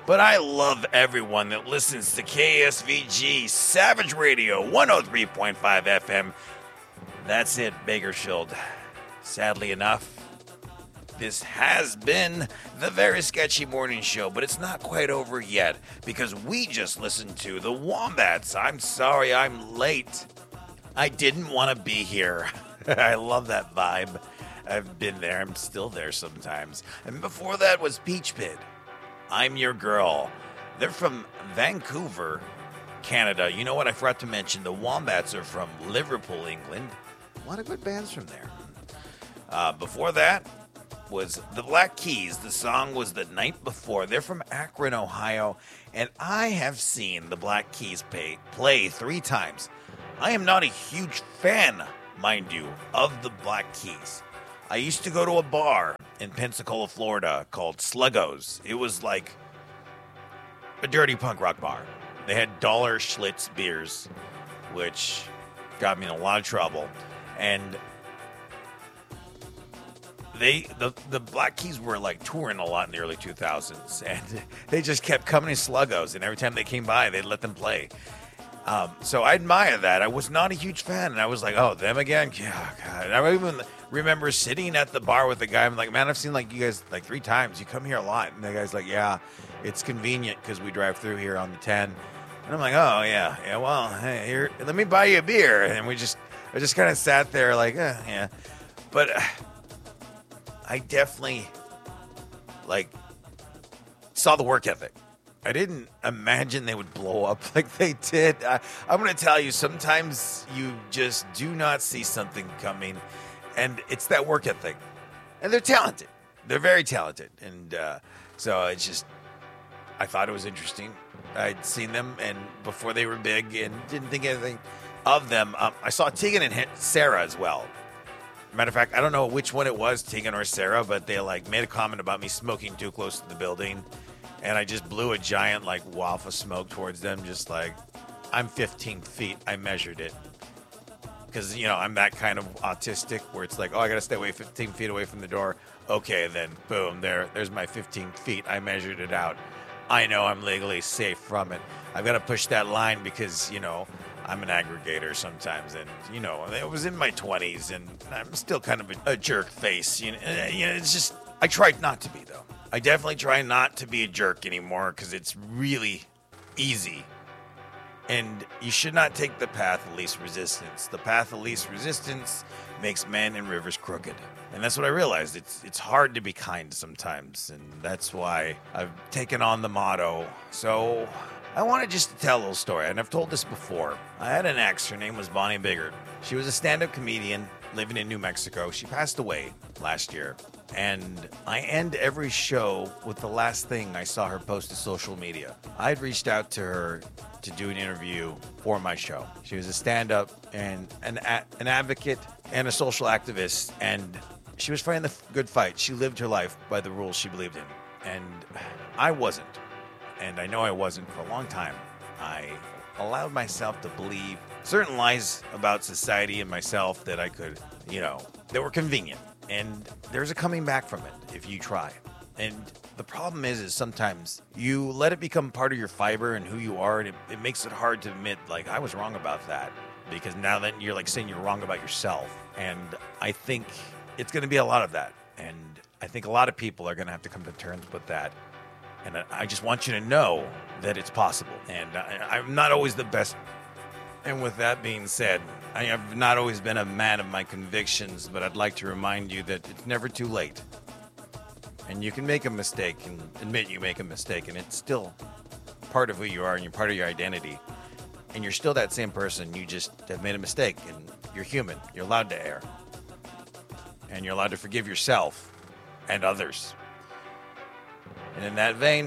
But I love everyone that listens to KSVG Savage Radio 103.5 FM. That's it, Bakersfield. Sadly enough, this has been the Very Sketchy Morning Show, but it's not quite over yet because we just listened to the Wombats. I'm sorry I'm late. I didn't want to be here. I love that vibe. I've been there. I'm still there sometimes. And before that was Peach Pit. I'm Your Girl. They're from Vancouver, Canada. You know what? I forgot to mention the Wombats are from Liverpool, England. A lot of good bands from there. Before that was the Black Keys. The song was The Night Before. They're from Akron, Ohio. And I have seen the Black Keys play 3 times. I am not a huge fan, mind you, of the Black Keys. I used to go to a bar in Pensacola, Florida called Sluggo's. It was like a dirty punk rock bar. They had dollar Schlitz beers, which got me in a lot of trouble. And the Black Keys were like touring a lot in the early 2000s, and they just kept coming to Sluggo's, and every time they came by, they'd let them play. So I admire that. I was not a huge fan, and I was like, oh, them again? Yeah, God. And I even remember sitting at the bar with the guy. I'm like, man, I've seen like you guys like 3 times. You come here a lot. And the guy's like, yeah, it's convenient because we drive through here on the 10. And I'm like, oh, yeah, well, hey, here, let me buy you a beer. And I just kind of sat there like, yeah. But I definitely, like, saw the work ethic. I didn't imagine they would blow up like they did. I'm going to tell you, sometimes you just do not see something coming, and it's that work ethic. And they're talented. They're very talented. And so it's just, I thought it was interesting. I'd seen them and before they were big and didn't think anything of them. I saw Tegan and Sarah as well. Matter of fact, I don't know which one it was, Tegan or Sarah, but they like made a comment about me smoking too close to the building. And I just blew a giant, like, waft of smoke towards them, just like, I'm 15 feet. I measured it. Because, you know, I'm that kind of autistic where it's like, oh, I got to stay away 15 feet away from the door. Okay, then, boom, there's my 15 feet. I measured it out. I know I'm legally safe from it. I've got to push that line because, you know, I'm an aggregator sometimes. And, you know, I was in my 20s, and I'm still kind of a jerk face. You know, it's just, I tried not to be, though. I definitely try not to be a jerk anymore because it's really easy. And you should not take the path of least resistance. The path of least resistance makes men and rivers crooked. And that's what I realized. It's hard to be kind sometimes. And that's why I've taken on the motto. So I wanted just to tell a little story. And I've told this before. I had an ex. Her name was Bonnie Biggert. She was a stand-up comedian living in New Mexico. She passed away last year. And I end every show with the last thing I saw her post to social media. I'd reached out to her to do an interview for my show. She was a stand-up and an advocate and a social activist, and she was fighting the good fight. She lived her life by the rules she believed in, and I wasn't. And I know I wasn't for a long time. I allowed myself to believe certain lies about society and myself that I could, you know, that were convenient. And there's a coming back from it if you try. And the problem is sometimes you let it become part of your fiber and who you are, and it makes it hard to admit, like, I was wrong about that. Because now that you're, like, saying you're wrong about yourself. And I think it's going to be a lot of that. And I think a lot of people are going to have to come to terms with that. And I just want you to know that it's possible. And I'm not always the best. And with that being said, I have not always been a man of my convictions, but I'd like to remind you that it's never too late. And you can make a mistake and admit you make a mistake, and it's still part of who you are and you're part of your identity. And you're still that same person. You just have made a mistake, and you're human. You're allowed to err. And you're allowed to forgive yourself and others. And in that vein,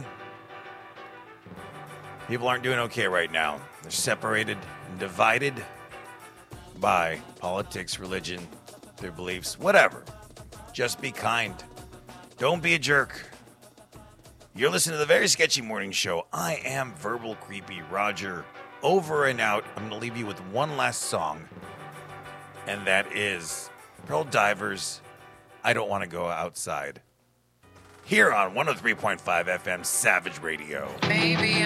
people aren't doing okay right now. They're separated and divided by politics, religion, their beliefs, whatever. Just be kind. Don't be a jerk. You're listening to the Very Sketchy Morning Show. I am Verbal Creepy Roger. Over and out. I'm going to leave you with one last song, and that is Pearl Divers, I Don't Want to Go Outside. here on 103.5 FM Savage Radio. Maybe